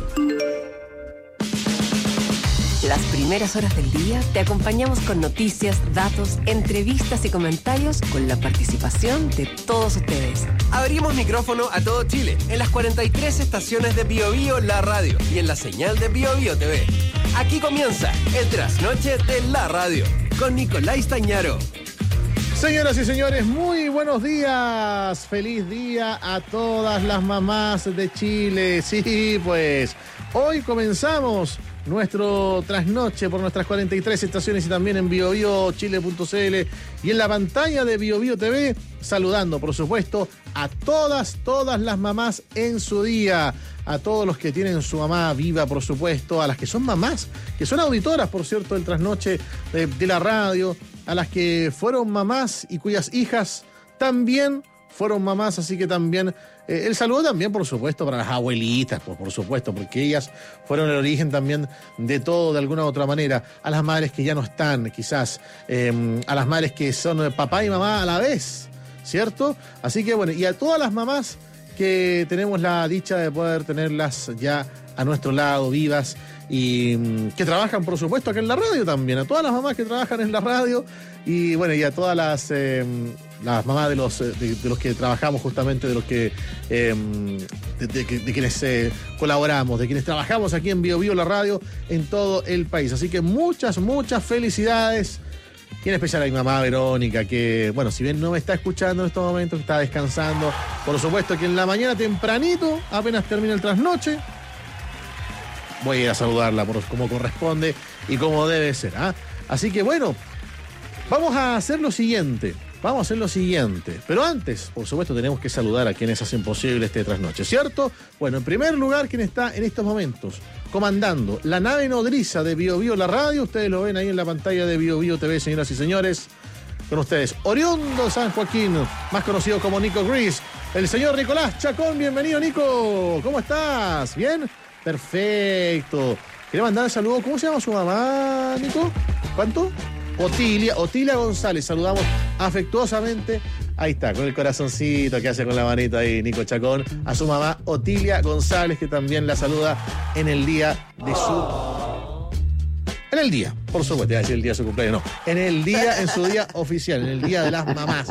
Las primeras horas del día te acompañamos con noticias, datos, entrevistas y comentarios con la participación de todos ustedes. Abrimos micrófono a todo Chile en las cuarenta y tres estaciones de Bio Bio, la radio y en la señal de Bio Bio T V. Aquí comienza el trasnoche de la radio con Nicolás Tañaro. Señoras y señores, muy buenos días. Feliz día a todas las mamás de Chile. Sí, pues hoy comenzamos nuestro trasnoche por nuestras cuarenta y tres estaciones y también en bio bio chile punto c l y en la pantalla de Bio Bio T V, saludando por supuesto a todas, todas las mamás en su día, a todos los que tienen su mamá viva por supuesto, a las que son mamás, que son auditoras por cierto del trasnoche de, de la radio, a las que fueron mamás y cuyas hijas también fueron mamás, así que también eh, el saludo también, por supuesto, para las abuelitas, pues, por supuesto, porque ellas fueron el origen también de todo de alguna u otra manera, a las madres que ya no están, quizás, eh, a las madres que son papá y mamá a la vez, ¿cierto? Así que bueno, y a todas las mamás que tenemos la dicha de poder tenerlas ya a nuestro lado, vivas, y um, que trabajan, por supuesto, acá en la radio también, a todas las mamás que trabajan en la radio, y bueno, y a todas las... Eh, las mamás de los de, de los que trabajamos justamente, de los que eh, de, de, de quienes eh, colaboramos, de quienes trabajamos aquí en Bio Bio la radio en todo el país. Así que muchas, muchas felicidades. Y en especial a mi mamá Verónica, que, bueno, si bien no me está escuchando en estos momentos, está descansando. Por supuesto que en la mañana tempranito, apenas termina el trasnoche, voy a ir a saludarla por, como corresponde y como debe ser, ¿ah? Así que bueno, vamos a hacer lo siguiente. Vamos a hacer lo siguiente, pero antes, por supuesto, tenemos que saludar a quienes hacen posible este trasnoche, ¿cierto? Bueno, en primer lugar, quien está en estos momentos comandando la nave nodriza de Bio Bio la radio, ustedes lo ven ahí en la pantalla de Bio Bio T V, señoras y señores, con ustedes, oriundo San Joaquín, más conocido como Nico Gris, el señor Nicolás Chacón. Bienvenido, Nico, ¿cómo estás? ¿Bien? Perfecto. Quiero mandar un saludo, ¿cómo se llama su mamá, Nico? ¿Cuánto? Otilia, Otilia González, saludamos afectuosamente, ahí está, con el corazoncito que hace con la manita ahí Nico Chacón, a su mamá Otilia González, que también la saluda en el día de su... En el día, por supuesto, iba a decir el día de su cumpleaños, no, en el día, en su día oficial, en el día de las mamás,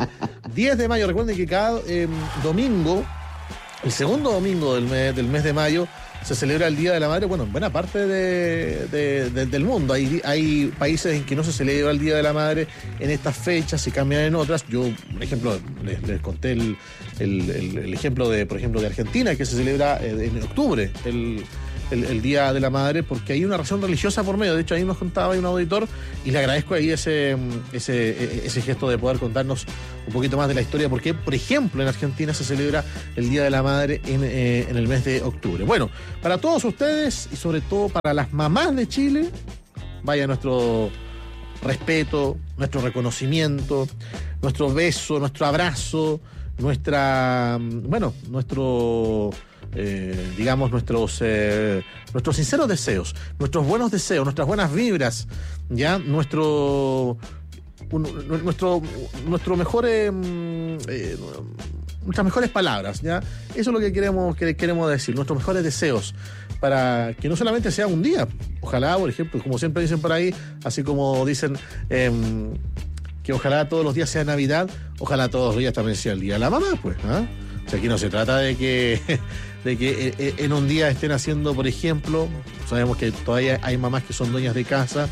diez de mayo. Recuerden que cada eh, domingo, el segundo domingo del mes, del mes de mayo, se celebra el Día de la Madre, bueno, en buena parte de, de, de, del mundo. Hay, hay países en que no se celebra el Día de la Madre en estas fechas, se cambian en otras. Yo, por ejemplo, les, les conté el, el, el, el ejemplo de, por ejemplo, de Argentina, que se celebra en octubre, el, el, el Día de la Madre, porque hay una razón religiosa por medio. De hecho, ahí nos contaba un auditor, y le agradezco ahí ese, ese, ese gesto de poder contarnos un poquito más de la historia, porque, por ejemplo, en Argentina se celebra el Día de la Madre en, eh, en el mes de octubre. Bueno, para todos ustedes y sobre todo para las mamás de Chile, vaya nuestro respeto, nuestro reconocimiento, nuestro beso, nuestro abrazo, nuestra, bueno, nuestro, eh, digamos, nuestros, eh, nuestros sinceros deseos, nuestros buenos deseos, nuestras buenas vibras, ya, nuestro... Un, nuestro nuestro mejor eh, eh, nuestras mejores palabras, ya, eso es lo que queremos que queremos decir, nuestros mejores deseos, para que no solamente sea un día, ojalá, por ejemplo, como siempre dicen por ahí, así como dicen eh, que ojalá todos los días sea Navidad, ojalá todos los días también sea el Día de la Mamá, pues, ¿eh? O sea, aquí no se trata de que de que en un día estén haciendo, por ejemplo, sabemos que todavía hay mamás que son dueñas de casa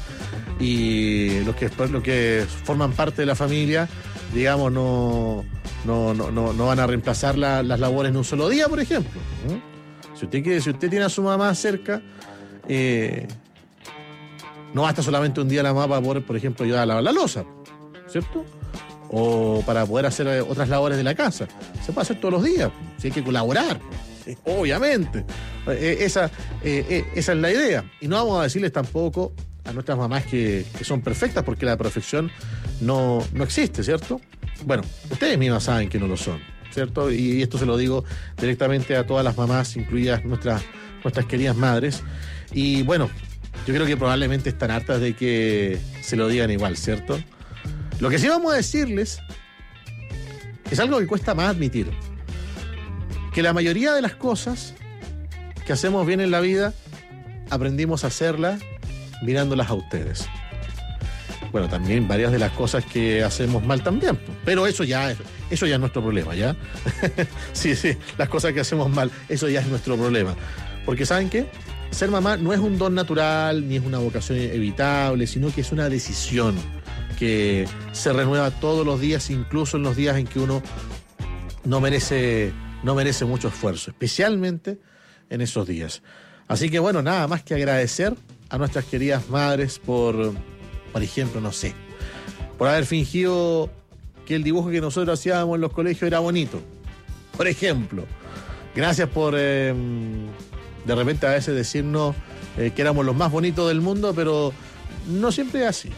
y los que los que forman parte de la familia, digamos, no no no no, no van a reemplazar la, las labores en un solo día, por ejemplo. ¿eh? Si usted quiere, si usted tiene a su mamá cerca, eh, no basta solamente un día la mamá para poder, por ejemplo, ayudar a lavar la loza, ¿cierto? O para poder hacer otras labores de la casa. Se puede hacer todos los días, si hay que colaborar, obviamente. Esa, eh, esa es la idea. Y no vamos a decirles tampoco a nuestras mamás que, que son perfectas, porque la perfección no, no existe, ¿cierto? Bueno, ustedes mismas saben que no lo son, ¿cierto? Y esto se lo digo directamente a todas las mamás, incluidas nuestras, nuestras queridas madres. Y bueno, yo creo que probablemente están hartas de que se lo digan igual, ¿cierto? Lo que sí vamos a decirles es algo que cuesta más admitir. Que la mayoría de las cosas que hacemos bien en la vida, aprendimos a hacerlas mirándolas a ustedes. Bueno, también varias de las cosas que hacemos mal también, pero eso ya es, eso ya es nuestro problema, ¿ya? sí, sí, las cosas que hacemos mal, eso ya es nuestro problema. Porque ¿saben qué? Ser mamá no es un don natural, ni es una vocación evitable, sino que es una decisión que se renueva todos los días, incluso en los días en que uno no merece, no merece mucho esfuerzo, especialmente en esos días. Así que bueno, nada más que agradecer a nuestras queridas madres por, por ejemplo, no sé, por haber fingido que el dibujo que nosotros hacíamos en los colegios era bonito. Por ejemplo, gracias por eh, de repente a veces decirnos eh, que éramos los más bonitos del mundo, pero no siempre es así.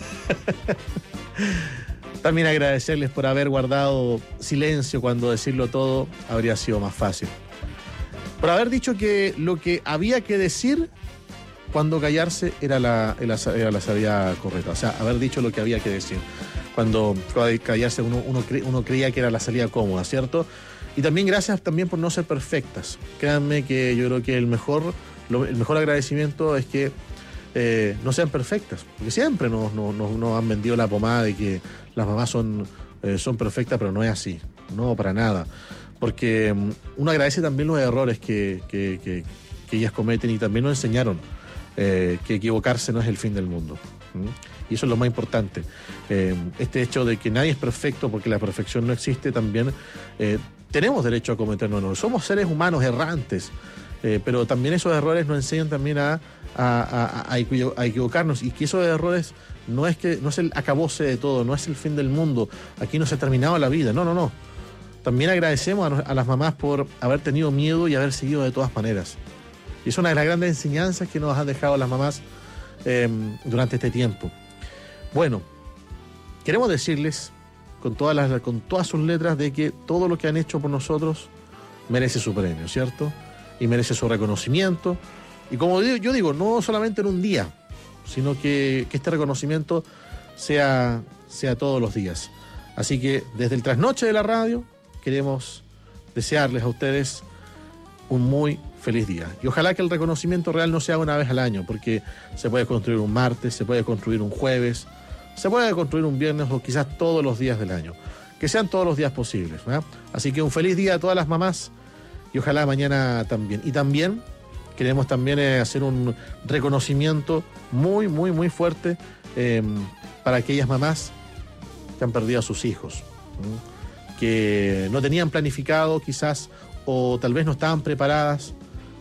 También agradecerles por haber guardado silencio cuando decirlo todo habría sido más fácil. Por haber dicho que lo que había que decir cuando callarse era la, era, era la salida correcta. O sea, haber dicho lo que había que decir. Cuando, cuando callarse uno, uno, cre, uno creía que era la salida cómoda, ¿cierto? Y también gracias también por no ser perfectas. Créanme que yo creo que el mejor, lo, el mejor agradecimiento es que Eh, no sean perfectas, porque siempre nos, nos, nos han vendido la pomada de que las mamás son, eh, son perfectas, pero no es así, no, para nada, porque um, uno agradece también los errores que, que, que, que ellas cometen, y también nos enseñaron eh, que equivocarse no es el fin del mundo. ¿Mm? Y eso es lo más importante, eh, este hecho de que nadie es perfecto, porque la perfección no existe. También eh, tenemos derecho a cometernos errores, somos seres humanos errantes, eh, pero también esos errores nos enseñan también a A, a, a equivocarnos, y que esos errores no es que no es el acabose de todo, no es el fin del mundo, aquí no se ha terminado la vida, no, no, no. También agradecemos a, a las mamás por haber tenido miedo y haber seguido de todas maneras. Y es una de las grandes enseñanzas que nos han dejado las mamás eh, durante este tiempo. Bueno, queremos decirles con todas las, con todas sus letras de que todo lo que han hecho por nosotros merece su premio, ¿cierto? Y merece su reconocimiento. Y como yo digo, no solamente en un día, sino que, que este reconocimiento sea, sea todos los días. Así que desde el trasnoche de la radio queremos desearles a ustedes un muy feliz día. Y ojalá que el reconocimiento real no sea una vez al año, porque se puede construir un martes, se puede construir un jueves, se puede construir un viernes o quizás todos los días del año. que sean todos los días posibles, ¿verdad? Así que un feliz día a todas las mamás y ojalá mañana también. Y también queremos también eh, hacer un reconocimiento muy, muy, muy fuerte eh, para aquellas mamás que han perdido a sus hijos, ¿sí? Que no tenían planificado quizás o tal vez no estaban preparadas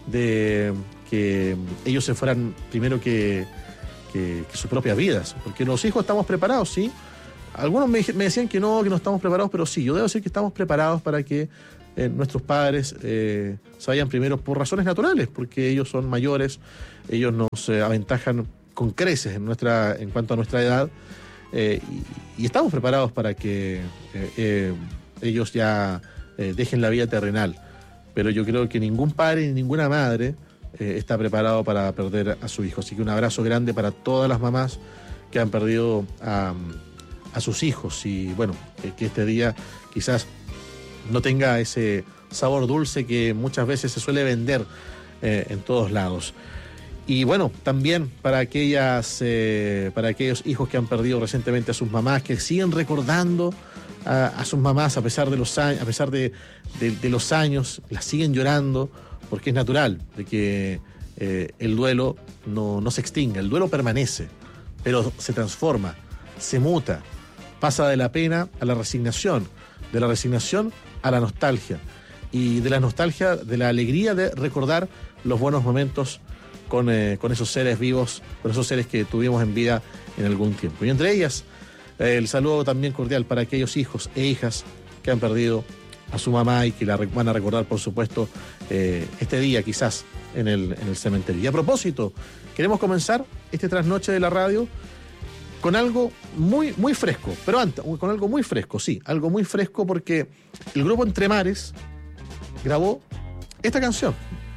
de que ellos se fueran primero que, que, que sus propias vidas, porque los hijos estamos preparados, sí. Algunos me, me decían que no, que no estamos preparados, pero sí, yo debo decir que estamos preparados para que eh, nuestros padres eh, se vayan primero por razones naturales, porque ellos son mayores, ellos nos eh, aventajan con creces en, nuestra, en cuanto a nuestra edad, eh, y, y estamos preparados para que eh, eh, ellos ya eh, dejen la vida terrenal. Pero yo creo que ningún padre ni ninguna madre eh, está preparado para perder a su hijo. Así que un abrazo grande para todas las mamás que han perdido a... a sus hijos y bueno, que, que este día quizás no tenga ese sabor dulce que muchas veces se suele vender eh, en todos lados. Y bueno, también para aquellas eh, para aquellos hijos que han perdido recientemente a sus mamás, que siguen recordando a, a sus mamás a pesar de los años, a pesar de, de, de los años, las siguen llorando, porque es natural de que eh, el duelo no, no se extinga, el duelo permanece, pero se transforma, se muta. Pasa de la pena a la resignación, de la resignación a la nostalgia, y de la nostalgia, de la alegría de recordar los buenos momentos con, eh, con esos seres vivos, con esos seres que tuvimos en vida en algún tiempo. Y entre ellas, eh, el saludo también cordial para aquellos hijos e hijas que han perdido a su mamá y que la van a recordar, por supuesto, eh, este día quizás en el, en el cementerio. Y a propósito, queremos comenzar este trasnoche de la radio con algo muy, muy fresco, pero antes, con algo muy fresco, sí, algo muy fresco porque el grupo Entre Mares grabó esta canción.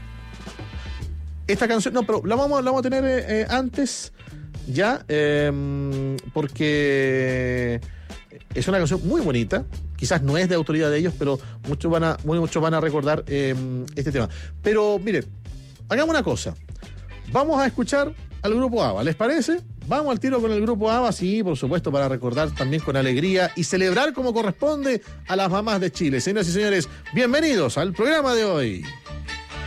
Esta canción, no, pero la vamos, la vamos a tener eh, antes ya, eh, porque es una canción muy bonita, quizás no es de autoridad de ellos, pero muchos van a, muchos van a recordar eh, este tema. Pero mire, hagamos una cosa, vamos a escuchar al grupo ABBA, ¿les parece? Vamos al tiro con el grupo ABBA, sí, por supuesto, para recordar también con alegría y celebrar como corresponde a las mamás de Chile. Señoras y señores, bienvenidos al programa de hoy.